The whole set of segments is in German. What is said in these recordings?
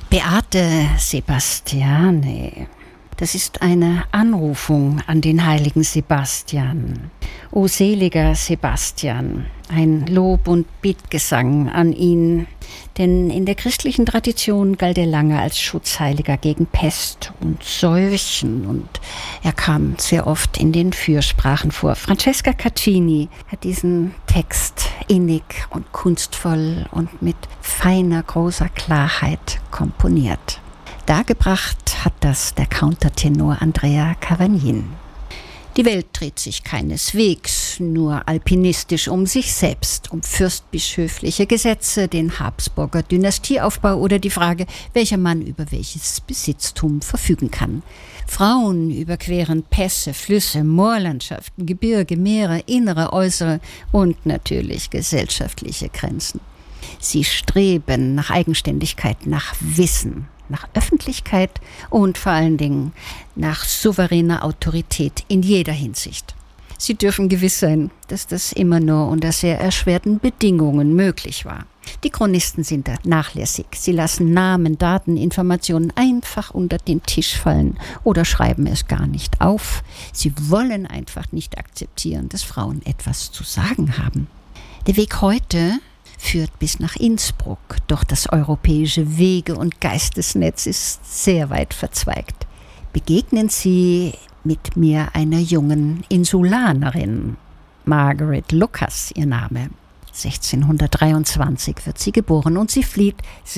Beate Sebastiane. Das ist eine Anrufung an den heiligen Sebastian. O seliger Sebastian, ein Lob- und Bittgesang an ihn, denn in der christlichen Tradition galt er lange als Schutzheiliger gegen Pest und Seuchen und er kam sehr oft in den Fürsprachen vor. Francesca Caccini hat diesen Text innig und kunstvoll und mit feiner, großer Klarheit komponiert. Dargebracht hat das der Countertenor Andrea Cavagnin. Die Welt dreht sich keineswegs nur alpinistisch um sich selbst, um fürstbischöfliche Gesetze, den Habsburger Dynastieaufbau oder die Frage, welcher Mann über welches Besitztum verfügen kann. Frauen überqueren Pässe, Flüsse, Moorlandschaften, Gebirge, Meere, innere, äußere und natürlich gesellschaftliche Grenzen. Sie streben nach Eigenständigkeit, nach Wissen, nach Öffentlichkeit und vor allen Dingen nach souveräner Autorität in jeder Hinsicht. Sie dürfen gewiss sein, dass das immer nur unter sehr erschwerten Bedingungen möglich war. Die Chronisten sind da nachlässig. Sie lassen Namen, Daten, Informationen einfach unter den Tisch fallen oder schreiben es gar nicht auf. Sie wollen einfach nicht akzeptieren, dass Frauen etwas zu sagen haben. Der Weg heute führt bis nach Innsbruck, doch das europäische Wege- und Geistesnetz ist sehr weit verzweigt. Begegnen Sie mit mir einer jungen Insulanerin, Margaret Lucas ihr Name. 1623 wird sie geboren und sie flieht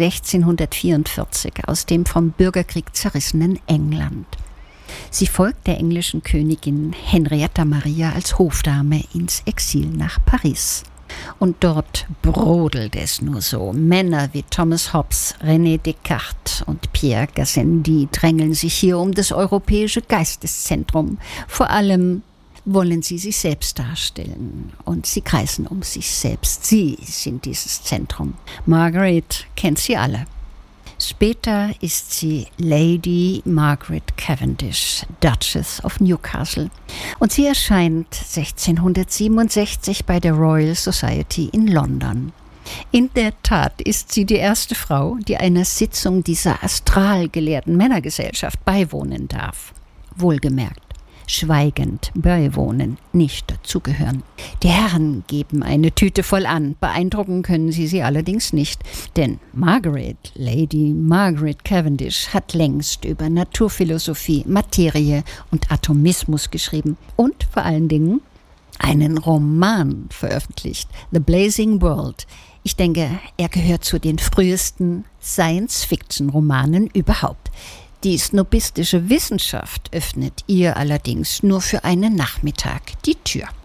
1644 aus dem vom Bürgerkrieg zerrissenen England. Sie folgt der englischen Königin Henrietta Maria als Hofdame ins Exil nach Paris. Und dort brodelt es nur so. Männer wie Thomas Hobbes, René Descartes und Pierre Gassendi drängeln sich hier um das europäische Geisteszentrum. Vor allem wollen sie sich selbst darstellen und sie kreisen um sich selbst. Sie sind dieses Zentrum. Margaret kennt sie alle. Später ist sie Lady Margaret Cavendish, Duchess of Newcastle. Und sie erscheint 1667 bei der Royal Society in London. In der Tat ist sie die erste Frau, die einer Sitzung dieser astralgelehrten Männergesellschaft beiwohnen darf. Wohlgemerkt, schweigend beiwohnen, nicht dazugehören. Die Herren geben eine Tüte voll an, beeindrucken können sie allerdings nicht, denn Margaret, Lady Margaret Cavendish, hat längst über Naturphilosophie, Materie und Atomismus geschrieben und vor allen Dingen einen Roman veröffentlicht, The Blazing World. Ich denke, er gehört zu den frühesten Science-Fiction-Romanen überhaupt. Die snobistische Wissenschaft öffnet ihr allerdings nur für einen Nachmittag die Tür.